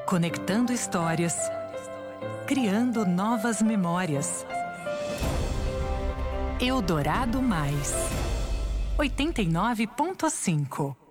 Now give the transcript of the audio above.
Conectando histórias, criando novas memórias. Eldorado Mais 89.5